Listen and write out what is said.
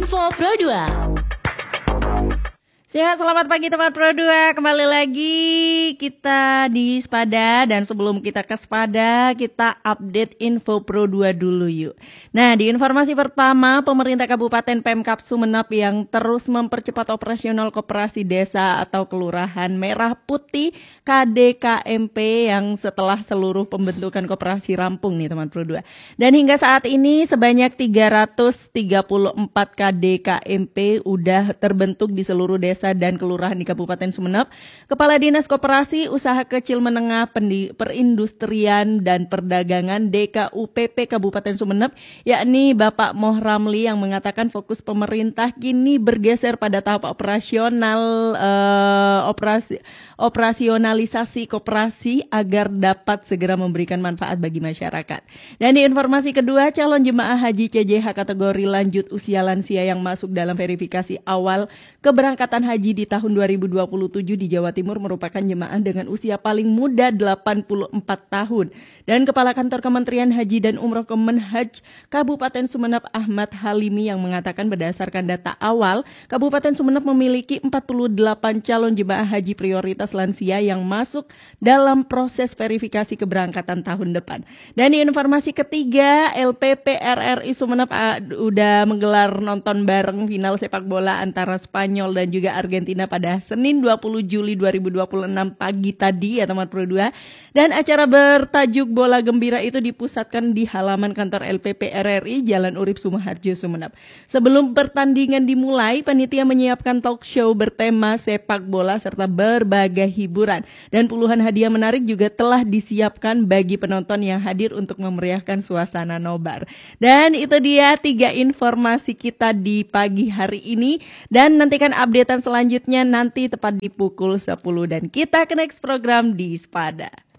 Info Pro 2. Ya, selamat pagi teman Pro 2. Kembali lagi kita di Spada, dan sebelum kita ke Spada, kita update Info Pro 2 dulu yuk. Nah, di informasi pertama, pemerintah Kabupaten Pemkab Sumeneb yang terus mempercepat operasional koperasi desa atau kelurahan Merah Putih KDKMP yang setelah seluruh pembentukan koperasi rampung nih teman Pro 2. Dan hingga saat ini sebanyak 334 KDKMP udah terbentuk di seluruh desa dan kelurahan di Kabupaten Sumeneb. Kepala Dinas Koperasi, Usaha Kecil Menengah, Perindustrian dan Perdagangan DKUPP Kabupaten Sumeneb, yakni Bapak Moh Ramli, yang mengatakan fokus pemerintah kini bergeser pada tahap operasionalisasi koperasi agar dapat segera memberikan manfaat bagi masyarakat. Dan di informasi kedua, calon jemaah haji CJH kategori lanjut usia lansia yang masuk dalam verifikasi awal keberangkatan haji di tahun 2027 di Jawa Timur merupakan jemaah dengan usia paling muda 84 tahun. Dan Kepala Kantor Kementerian Haji dan Umroh Kemenhaj Kabupaten Sumeneb Ahmad Halimi yang mengatakan berdasarkan data awal, Kabupaten Sumeneb memiliki 48 calon jemaah haji prioritas lansia yang masuk dalam proses verifikasi keberangkatan tahun depan. Dan di informasi ketiga, LPP RRI Sumeneb udah menggelar nonton bareng final sepak bola antara Spanyol dan juga Argentina pada Senin 20 Juli 2026 pagi tadi ya teman Pro 2. Dan acara bertajuk Bola Gembira itu dipusatkan di halaman kantor LPP RRI Jalan Urip Sumoharjo Sumeneb. Sebelum pertandingan dimulai, panitia menyiapkan talk show bertema sepak bola serta berbagai hiburan. Dan puluhan hadiah menarik juga telah disiapkan bagi penonton yang hadir untuk memeriahkan suasana nobar. Dan itu dia 3 informasi kita di pagi hari ini. Dan nantikan updatean selanjutnya nanti tepat di pukul 10. Dan kita ke next program di Spada.